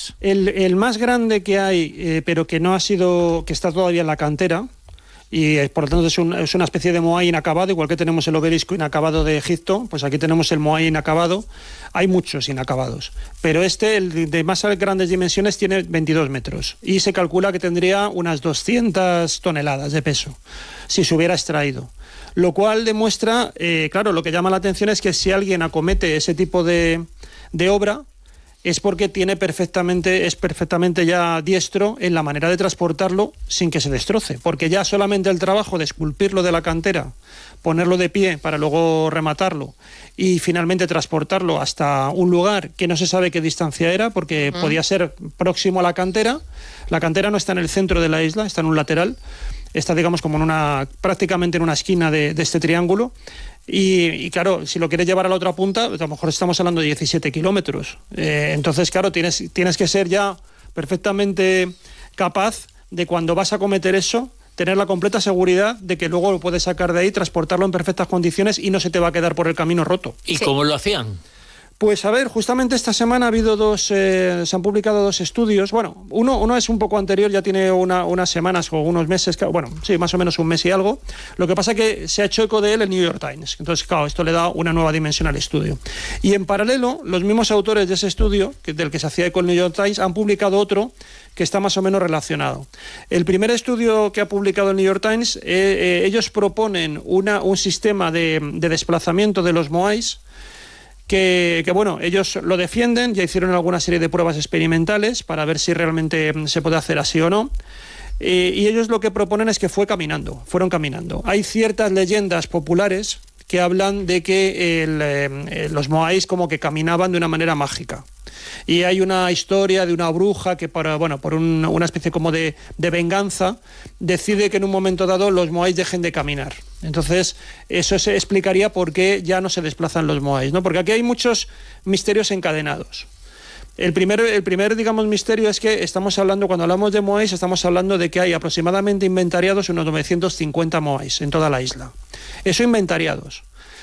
grandes. El más grande que hay, pero que no ha sido, que está todavía en la cantera, y por lo tanto es una especie de Moai inacabado, igual que tenemos el obelisco inacabado de Egipto, pues aquí tenemos el Moai inacabado. Hay muchos inacabados, pero el de más grandes dimensiones, tiene 22 metros y se calcula que tendría unas 200 toneladas de peso si se hubiera extraído. Lo cual demuestra, claro, lo que llama la atención es que si alguien acomete ese tipo de obra, es porque es perfectamente ya diestro en la manera de transportarlo sin que se destroce, porque ya solamente el trabajo de esculpirlo de la cantera, ponerlo de pie para luego rematarlo y finalmente transportarlo hasta un lugar que no se sabe qué distancia era, porque podía ser próximo a la cantera. La cantera no está en el centro de la isla, está en un lateral, está, digamos, como prácticamente en una esquina de este triángulo. Y claro, si lo quieres llevar a la otra punta, a lo mejor estamos hablando de 17 kilómetros. Entonces, claro, tienes que ser ya perfectamente capaz de, cuando vas a cometer eso, tener la completa seguridad de que luego lo puedes sacar de ahí, transportarlo en perfectas condiciones y no se te va a quedar por el camino roto. ¿Y cómo lo hacían? Pues a ver, justamente esta semana ha habido se han publicado 2 estudios. Bueno, uno es un poco anterior, ya tiene unas semanas o unos meses, bueno, sí, más o menos un mes y algo. Lo que pasa es que se ha hecho eco de él el New York Times. Entonces, claro, esto le da una nueva dimensión al estudio. Y en paralelo, los mismos autores de ese estudio, del que se hacía eco el New York Times, han publicado otro que está más o menos relacionado. El primer estudio que ha publicado el New York Times, ellos proponen un sistema de desplazamiento de los moais, que bueno, ellos lo defienden, ya hicieron alguna serie de pruebas experimentales para ver si realmente se puede hacer así o no. Y ellos lo que proponen es que fueron caminando. Hay ciertas leyendas populares que hablan de que los moais como que caminaban de una manera mágica. Y hay una historia de una bruja que por una especie como de venganza decide que en un momento dado los moais dejen de caminar. Entonces eso se explicaría por qué ya no se desplazan los moais, ¿no? Porque aquí hay muchos misterios encadenados. El primer, digamos, misterio es que cuando hablamos de moais, estamos hablando de que hay aproximadamente inventariados unos 950 moais en toda la isla. Eso inventariados.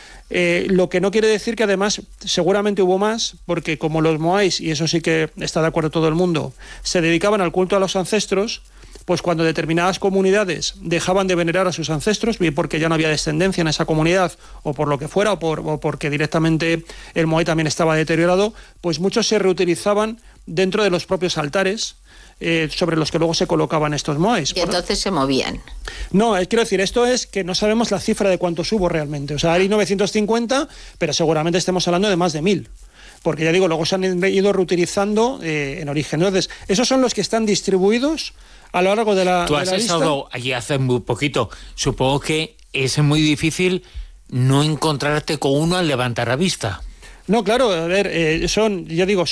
Lo que no quiere decir que además seguramente hubo más, porque como los moais, y eso sí que está de acuerdo todo el mundo, se dedicaban al culto a los ancestros, pues cuando determinadas comunidades dejaban de venerar a sus ancestros, bien porque ya no había descendencia en esa comunidad, o por lo que fuera, o porque directamente el moai también estaba deteriorado, pues muchos se reutilizaban dentro de los propios altares, sobre los que luego se colocaban estos moais. Y entonces se movían. No, quiero decir, esto es que no sabemos la cifra de cuántos hubo realmente. O sea, hay 950, pero seguramente estemos hablando de más de 1000. Porque ya digo, luego se han ido reutilizando en origen. Entonces, esos son los que están distribuidos a lo largo de la Tú has estado allí hace muy poquito. Supongo que es muy difícil no encontrarte con uno al levantar la vista. No, claro, a ver, son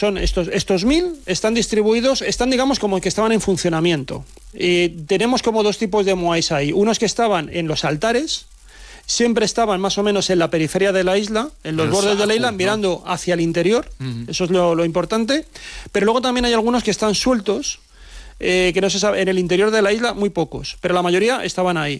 estos 1000, están distribuidos, están, digamos, como que estaban en funcionamiento. Tenemos como 2 tipos de moais ahí. Unos que estaban en los altares, siempre estaban más o menos en la periferia de la isla, en los bordes de la isla, mirando hacia el interior. Eso es lo importante. Pero luego también hay algunos que están sueltos, que no se sabe, en el interior de la isla, muy pocos, pero la mayoría estaban ahí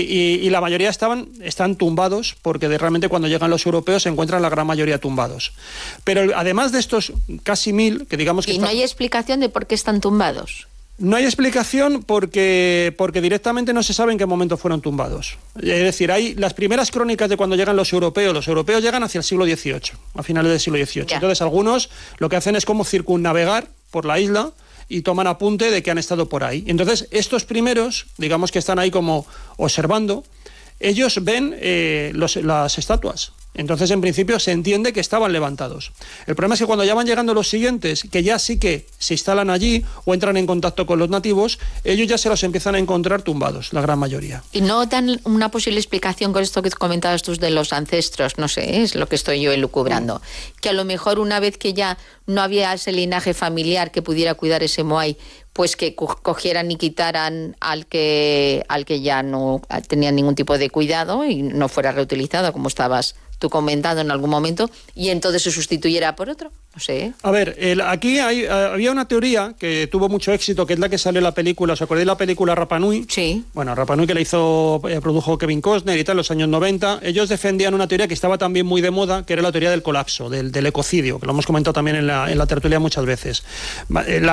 y la mayoría están tumbados, porque realmente cuando llegan los europeos se encuentran la gran mayoría tumbados. Pero además de estos casi 1000, que digamos que... ¿Y no hay explicación de por qué están tumbados? No hay explicación porque directamente no se sabe en qué momento fueron tumbados. Es decir, hay las primeras crónicas de cuando llegan los europeos llegan hacia el siglo XVIII, a finales del siglo XVIII. Ya. Entonces algunos lo que hacen es como circunnavegar por la isla y toman apunte de que han estado por ahí. Entonces, estos primeros, digamos que están ahí como observando, ellos ven las estatuas. Entonces, en principio, se entiende que estaban levantados. El problema es que cuando ya van llegando los siguientes, que ya sí que se instalan allí o entran en contacto con los nativos, ellos ya se los empiezan a encontrar tumbados, la gran mayoría. ¿Y no dan una posible explicación con esto que comentabas tú de los ancestros? No sé, es lo que estoy yo elucubrando. Que a lo mejor una vez que ya no había ese linaje familiar que pudiera cuidar ese moai, pues que cogieran y quitaran al que ya no tenía ningún tipo de cuidado y no fuera reutilizado, como estabas tú comentando en algún momento, y entonces se sustituyera por otro. No sé. A ver, aquí había una teoría que tuvo mucho éxito, que es la que salió en la película. ¿Os acordáis de la película Rapa Nui? Sí. Bueno, Rapa Nui, que la produjo Kevin Costner y tal, en los años 90. Ellos defendían una teoría que estaba también muy de moda, que era la teoría del colapso, del ecocidio, que lo hemos comentado también en la tertulia muchas veces.